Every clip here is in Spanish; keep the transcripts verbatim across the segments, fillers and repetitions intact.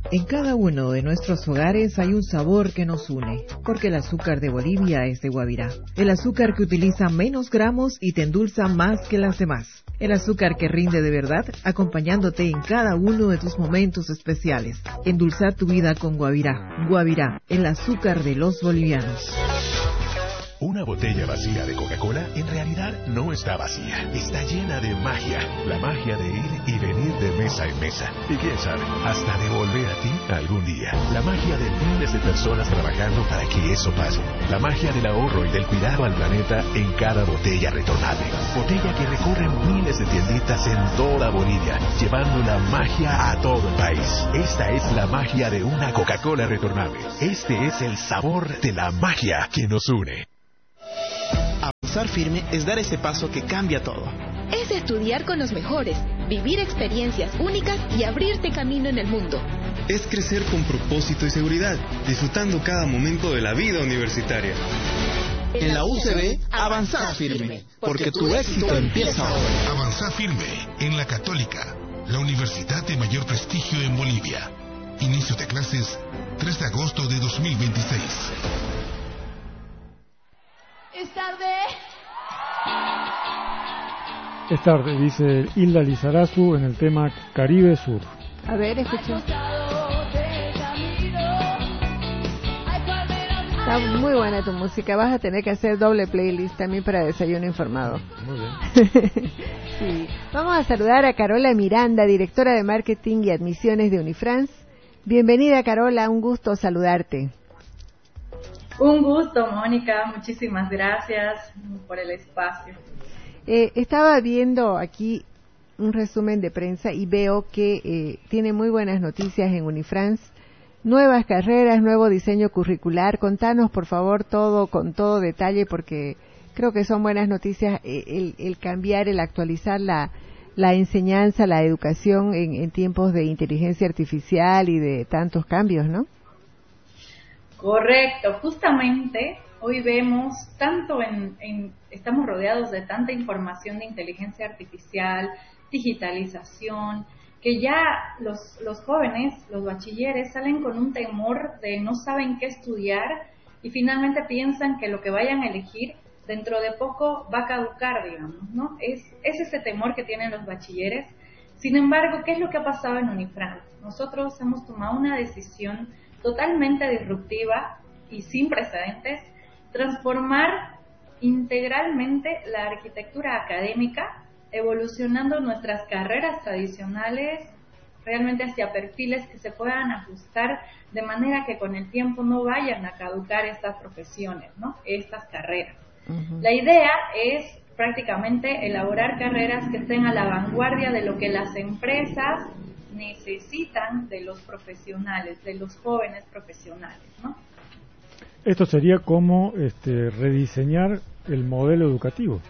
En cada uno de nuestros hogares hay un sabor que nos une, porque el azúcar de Bolivia es de Guavirá. El azúcar que utiliza menos gramos y te endulza más que las demás. El azúcar que rinde de verdad, acompañándote en cada uno de tus momentos especiales. Endulzar tu vida con Guavirá. Guavirá, el azúcar de los bolivianos. Una botella vacía de Coca-Cola en realidad no está vacía, está llena de magia, la magia de ir y venir de mesa en mesa, y quién sabe, hasta de volver a ti algún día. La magia de miles de personas trabajando para que eso pase, la magia del ahorro y del cuidado al planeta en cada botella retornable, botella que recorre miles de tienditas en toda Bolivia, llevando la magia a todo el país. Esta es la magia de una Coca-Cola retornable, este es el sabor de la magia que nos une. Avanzar firme es dar ese paso que cambia todo. Es estudiar con los mejores, vivir experiencias únicas y abrirte camino en el mundo. Es crecer con propósito y seguridad, disfrutando cada momento de la vida universitaria. En la U C B, avanzar firme, porque tu éxito empieza ahora. Avanzar firme en la Católica, la universidad de mayor prestigio en Bolivia. Inicio de clases tres de agosto de dos mil veintiséis. Es tarde. Es tarde, dice Hilda Lizarazu en el tema Caribe Sur. A ver, escucha. Está muy buena tu música. Vas a tener que hacer doble playlist también para Desayuno Informado. Muy bien. Sí. Vamos a saludar a Carola Miranda, directora de Marketing y Admisiones de Unifrance. Bienvenida, Carola, un gusto saludarte. Un gusto, Mónica, muchísimas gracias por el espacio. Eh, estaba viendo aquí un resumen de prensa y veo que eh, tiene muy buenas noticias en Unifrance, nuevas carreras, nuevo diseño curricular. Contanos, por favor, todo con todo detalle, porque creo que son buenas noticias eh, el, el cambiar, el actualizar la, la enseñanza, la educación en, en tiempos de inteligencia artificial y de tantos cambios, ¿no? Correcto, justamente hoy vemos tanto en, en, estamos rodeados de tanta información de inteligencia artificial, digitalización, que ya los, los jóvenes, los bachilleres salen con un temor de no saben qué estudiar y finalmente piensan que lo que vayan a elegir dentro de poco va a caducar, digamos, ¿no? Es, es ese temor que tienen los bachilleres. Sin embargo, ¿qué es lo que ha pasado en Unifrance? Nosotros hemos tomado una decisión totalmente disruptiva y sin precedentes, transformar integralmente la arquitectura académica, evolucionando nuestras carreras tradicionales realmente hacia perfiles que se puedan ajustar de manera que con el tiempo no vayan a caducar estas profesiones, ¿no? Estas carreras. Uh-huh. La idea es prácticamente elaborar carreras que estén a la vanguardia de lo que las empresas necesitan de los profesionales, de los jóvenes profesionales, ¿no? Esto sería como este, rediseñar el modelo educativo.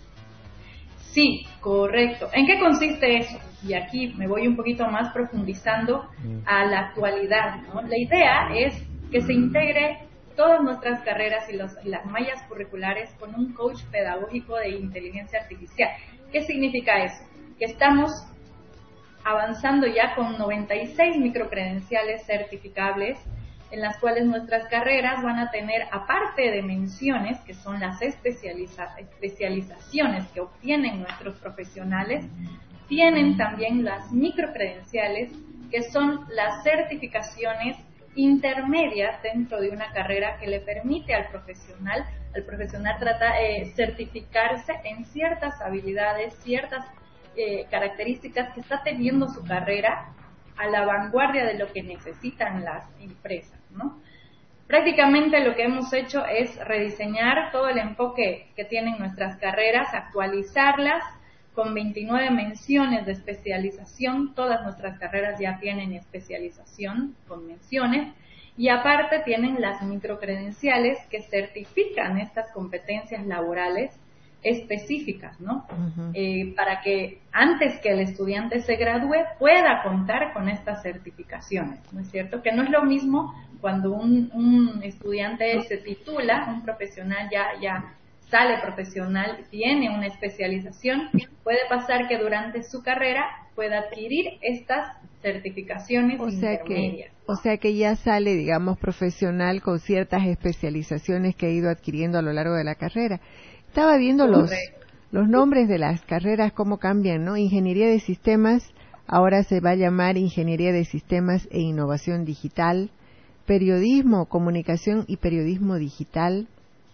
Sí, correcto. ¿En qué consiste eso? Y aquí me voy un poquito más profundizando mm. a la actualidad, ¿no? La idea es que se integre todas nuestras carreras y, los, y las mallas curriculares con un coach pedagógico de inteligencia artificial. ¿Qué significa eso? Que estamos avanzando ya con noventa y seis microcredenciales certificables, en las cuales nuestras carreras van a tener, aparte de menciones, que son las especializa- especializaciones que obtienen nuestros profesionales, tienen también las microcredenciales, que son las certificaciones intermedias dentro de una carrera que le permite al profesional, al profesional trata, eh, certificarse en ciertas habilidades, ciertas Eh, características que está teniendo su carrera a la vanguardia de lo que necesitan las empresas, ¿no? Prácticamente lo que hemos hecho es rediseñar todo el enfoque que tienen nuestras carreras, actualizarlas con veintinueve menciones de especialización. Todas nuestras carreras ya tienen especialización con menciones y aparte tienen las microcredenciales que certifican estas competencias laborales específicas, ¿no? Uh-huh. Eh, para que antes que el estudiante se gradúe pueda contar con estas certificaciones, ¿no es cierto? Que no es lo mismo cuando un, un estudiante se titula, un profesional ya, ya sale profesional, tiene una especialización, puede pasar que durante su carrera pueda adquirir estas certificaciones o sea intermedias. Que, o sea que ya sale, digamos, profesional con ciertas especializaciones que ha ido adquiriendo a lo largo de la carrera. Estaba viendo los, los nombres de las carreras, cómo cambian, ¿no? Ingeniería de sistemas, ahora se va a llamar Ingeniería de Sistemas e Innovación Digital. Periodismo, Comunicación y Periodismo Digital.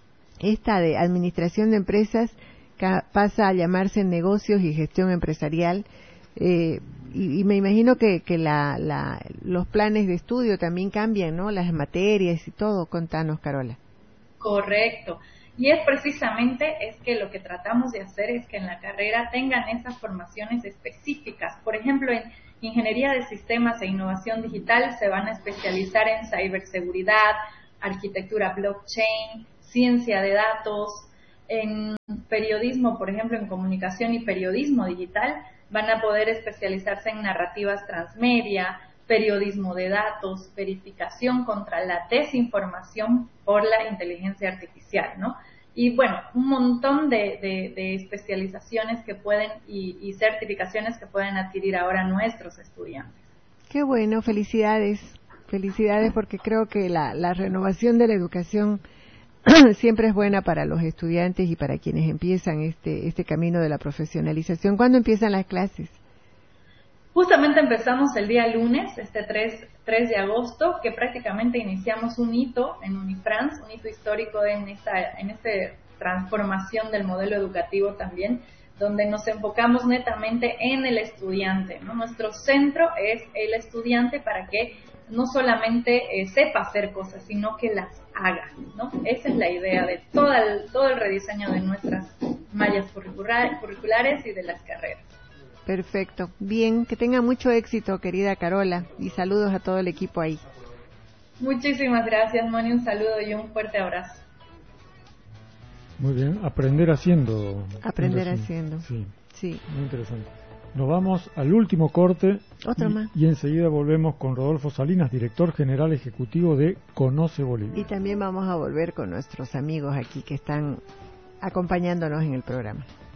Esta de Administración de Empresas pasa a llamarse Negocios y Gestión Empresarial. Eh, y, y me imagino que, que la, la, los planes de estudio también cambian, ¿no? Las materias y todo. Contanos, Carola. Correcto. Y es precisamente es que lo que tratamos de hacer es que en la carrera tengan esas formaciones específicas. Por ejemplo, en Ingeniería de Sistemas e Innovación Digital se van a especializar en ciberseguridad, arquitectura blockchain, ciencia de datos. En periodismo, por ejemplo, en comunicación y periodismo digital, van a poder especializarse en narrativas transmedia, periodismo de datos, verificación contra la desinformación por la inteligencia artificial, ¿no? Y bueno, un montón de, de, de especializaciones que pueden y, y certificaciones que pueden adquirir ahora nuestros estudiantes. Qué bueno, felicidades, felicidades porque creo que la, la renovación de la educación siempre es buena para los estudiantes y para quienes empiezan este, este camino de la profesionalización. ¿Cuándo empiezan las clases? Justamente empezamos el día lunes, este tres de agosto, que prácticamente iniciamos un hito en Unifrance, un hito histórico en esta, en esta transformación del modelo educativo también, donde nos enfocamos netamente en el estudiante, ¿no? Nuestro centro es el estudiante para que no solamente eh, sepa hacer cosas, sino que las haga, ¿no? Esa es la idea de todo el, todo el rediseño de nuestras mallas curricular, curriculares y de las carreras. Perfecto. Bien, que tenga mucho éxito, querida Carola, y saludos a todo el equipo ahí. Muchísimas gracias, Moni, un saludo y un fuerte abrazo. Muy bien, aprender haciendo. Aprender haciendo. Sí, sí. Muy interesante. Nos vamos al último corte. Otro y, más. Y enseguida volvemos con Rodolfo Salinas, director general ejecutivo de Conoce Bolivia. Y también vamos a volver con nuestros amigos aquí que están acompañándonos en el programa.